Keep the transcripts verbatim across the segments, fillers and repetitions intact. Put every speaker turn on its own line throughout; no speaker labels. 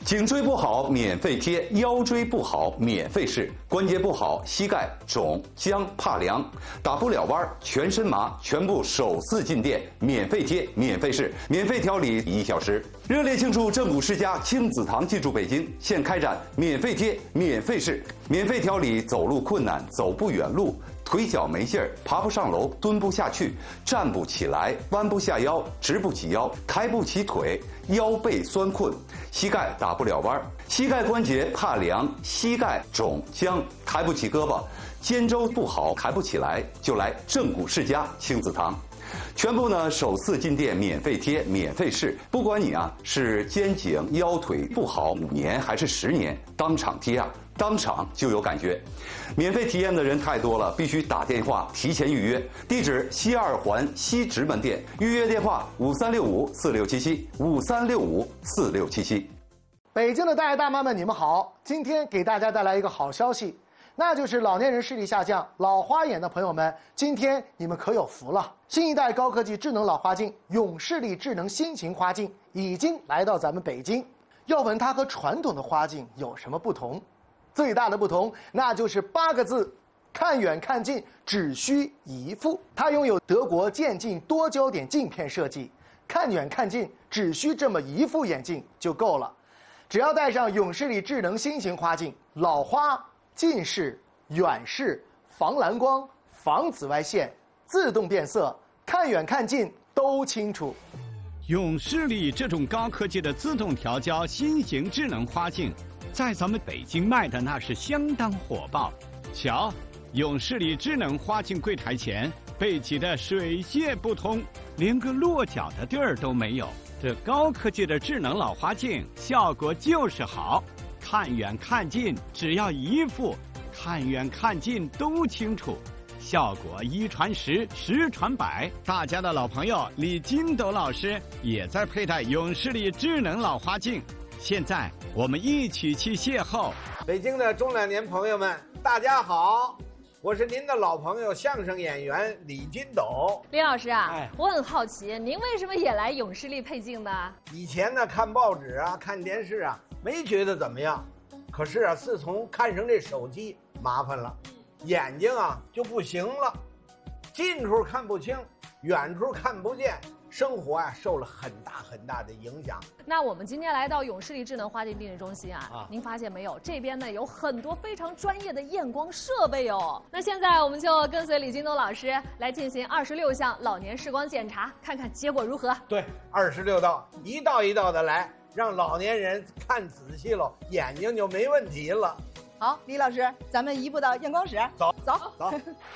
颈椎不好免费贴，腰椎不好免费试，关节不好膝盖肿僵怕凉打不了弯全身麻，全部首次进店免费贴免费试，免费调理一小时。热烈庆祝正骨世家亲子堂进驻北京，现开展免费贴免费试，免费调理走路困难走不远路，腿脚没劲儿，爬不上楼，蹲不下去，站不起来，弯不下腰，直不起腰，抬不起腿，腰背酸困，膝盖打不了弯，膝盖关节怕凉，膝盖肿僵，抬不起胳膊，肩周不好，抬不起来，就来正骨世家亲子堂。全部呢首次进店免费贴免费试，不管你啊是肩颈腰腿不好五年还是十年，当场贴啊当场就有感觉。免费体验的人太多了，必须打电话提前预约。地址西二环西直门店，预约电话五三六五四六七七五三六五四六七七。
北京的大爷大妈们，你们好！今天给大家带来一个好消息，那就是老年人视力下降、老花眼的朋友们，今天你们可有福了！新一代高科技智能老花镜永视力智能新型花镜已经来到咱们北京。要问它和传统的花镜有什么不同？最大的不同，那就是八个字：看远看近，只需一副。它拥有德国渐进多焦点镜片设计，看远看近只需这么一副眼镜就够了。只要戴上永视力智能新型花镜，老花、近视、远视、防蓝光、防紫外线、自动变色，看远看近都清楚。
永视力这种高科技的自动调焦新型智能花镜，在咱们北京卖的那是相当火爆。瞧，永视力智能花镜柜台前被挤得水泄不通，连个落脚的地儿都没有。这高科技的智能老花镜效果就是好，看远看近只要一副，看远看近都清楚，效果一传十，十传百。大家的老朋友李金斗老师也在佩戴永视力智能老花镜，现在我们一起去邂逅。
北京的中老年朋友们，大家好，我是您的老朋友相声演员李金斗。
李老师啊，
哎，
我很好奇，您为什么也来永视力配镜呢？
以前呢，看报纸啊，看电视啊，没觉得怎么样。可是啊，自从看上这手机，麻烦了，眼睛啊就不行了，近处看不清，远处看不见，生活啊受了很大很大的影响。
那我们今天来到永视力智能花镜定制中心啊，
啊
您发现没有，这边呢有很多非常专业的验光设备哦。那现在我们就跟随李金斗老师来进行二十六项老年视光检查，看看结果如何。
对，二十六道，一道一道的来，让老年人看仔细了，眼睛就没问题了。
好，李老师，咱们移步到验光室。
走
走
走。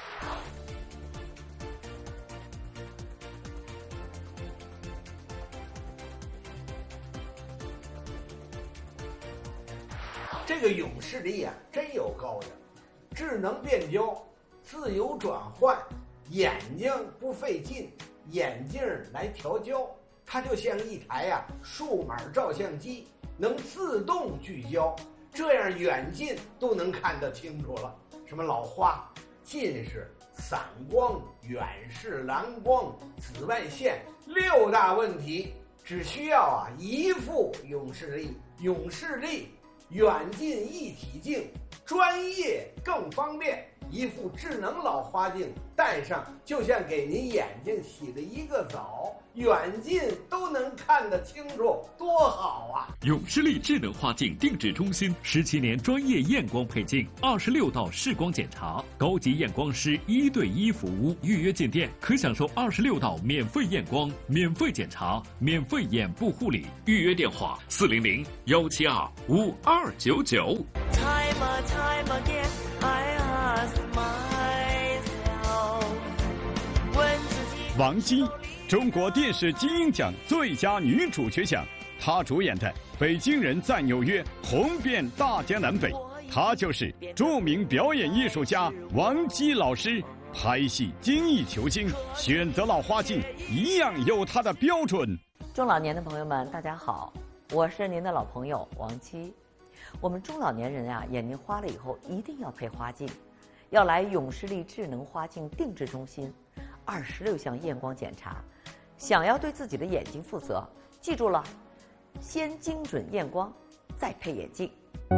这个永视力啊，真有高的，智能变焦，自由转换，眼睛不费劲，眼镜来调焦，它就像一台呀、啊、数码照相机，能自动聚焦，这样远近都能看得清楚了。什么老花、近视、散光、远视、蓝光、紫外线六大问题，只需要啊一副永视力。永视力远近一体镜，专业更方便。一副智能老花镜戴上，就像给您眼睛洗了一个澡，远近都能看得清楚，多好啊！
永视力智能花镜定制中心十七年专业验光配镜，二十六道视光检查，高级验光师一对一服务。预约进店可享受二十六道免费验光、免费检查、免费眼部护理。预约电话：四零零幺七二五二九九。
Time time again, I ask myself. 问自己。
王姬，中国电视金鹰奖最佳女主角奖，她主演的《北京人在纽约》红遍大江南北。她就是著名表演艺术家王姬老师。拍戏精益求精，选择老花镜一样有她的标准。
中老年的朋友们，大家好，我是您的老朋友王姬。我们中老年人啊，眼睛花了以后一定要配花镜，要来永视力智能花镜定制中心，二十六项验光检查。想要对自己的眼睛负责，记住了，先精准验光， 再配眼镜。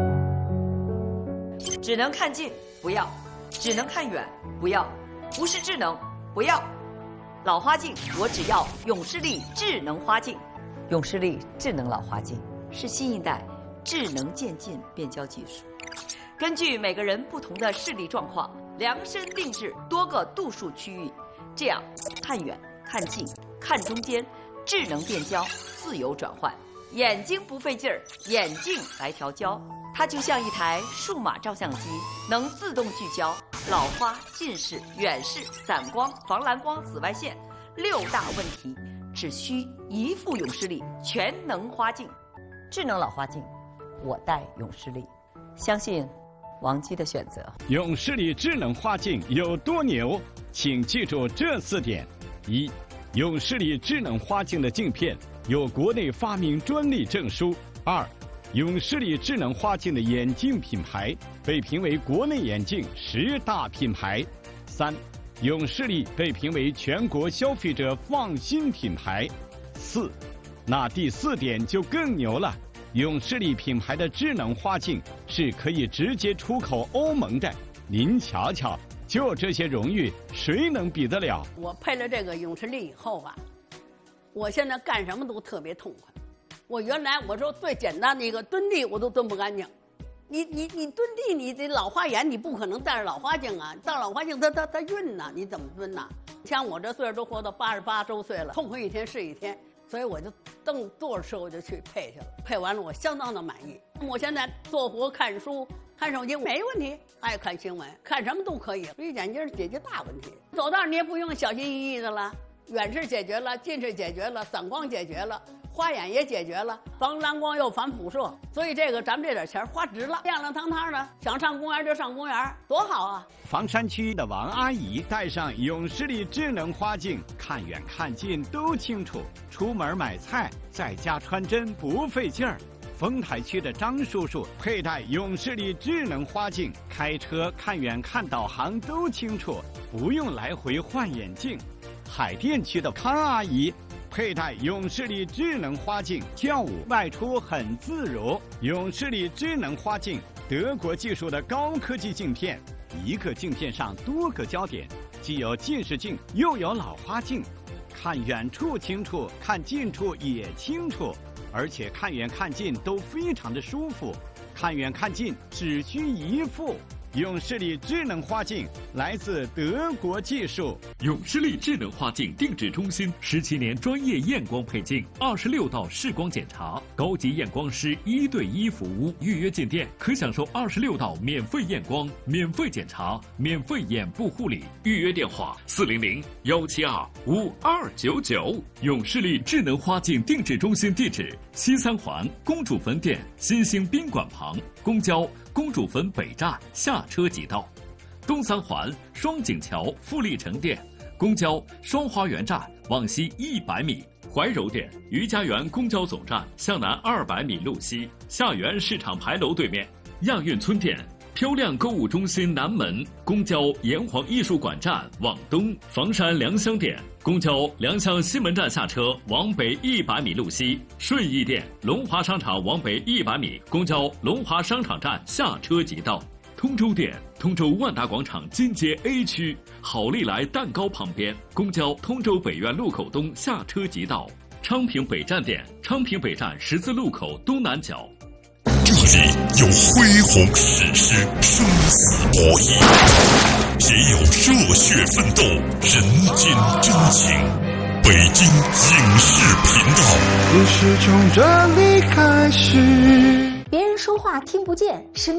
只能看近不要，只能看远不要，不是智能不要。老花镜我只要永视力智能花镜。永视力智能老花镜是新一代智能渐进变焦技术，根据每个人不同的视力状况，量身定制多个度数区域，这样看远、看近、看中间，智能变焦，自由转换，眼睛不费劲儿，眼镜来调焦。它就像一台数码照相机，能自动聚焦老花、近视、远视、散光、防蓝光、紫外线六大问题，只需一副永视力全能花镜。智能老花镜，我戴永视力，相信王姬的选择。
永视力智能花镜有多牛？请记住这四点：一、永视力智能花镜的镜片有国内发明专利证书；二、永视力智能花镜的眼镜品牌被评为国内眼镜十大品牌；三、永视力被评为全国消费者放心品牌；四，那第四点就更牛了。永视力品牌的智能花镜是可以直接出口欧盟的，您瞧瞧，就这些荣誉，谁能比得了？
我配了这个永视力以后吧，我现在干什么都特别痛快。我原来我说最简单的一个蹲地我都蹲不干净，你你你蹲地，你这老花眼你不可能戴着老花镜啊，戴老花镜它它它晕呐，你怎么蹲呐？像我这岁数都活到八十八周岁了，痛快一天是一天。所以我就蹬坐着车我就去配去了，配完了我相当的满意。我现在做活、看书、看手机没问题，爱看新闻，看什么都可以。所以眼镜解决大问题，走道你也不用小心翼翼的了，远视解决了，近视解决了，散光解决了，花眼也解决了，防蓝光又防辐射。所以这个咱们这点钱花值了，亮亮堂堂的，想上公园就上公园，多好啊！
房山区的王阿姨戴上永视力智能花镜，看远看近都清楚，出门买菜在家穿针不费劲儿。丰台区的张叔叔佩戴永视力智能花镜，开车看远看导航都清楚，不用来回换眼镜。海淀区的康阿姨佩戴永视力智能花镜，跳舞外出很自如。永视力智能花镜，德国技术的高科技镜片，一个镜片上多个焦点，既有近视镜又有老花镜，看远处清楚，看近处也清楚，而且看远看近都非常的舒服，看远看近只需一副。永视力智能花镜来自德国技术。
永视力智能花镜定制中心十七年专业验光配镜，二十六道视光检查，高级验光师一对一服务。预约进店可享受二十六道免费验光、免费检查、免费眼部护理。预约电话：四零零幺七二五二九九。永视力智能花镜定制中心地址：西三环公主坟店新兴宾馆旁，公交公主坟北站下车即到；东三环双井桥富力城店，公交双花园站往西一百米；怀柔店余家园公交总站向南二百米路西，下园市场牌楼对面；亚运村店漂亮购物中心南门，公交炎黄艺术馆站往东；房山良乡店公交良乡西门站下车往北一百米路西；顺义店龙华商场往北一百米，公交龙华商场站下车即到；通州店通州万达广场金街 A 区好利来蛋糕旁边，公交通州北苑路口东下车即到；昌平北站店昌平北站十字路口东南角。
这里有恢宏史诗，生死博弈，也有热血奋斗，人间真情。北京影视频道，
故事从这里开始。
别人说话听不见，身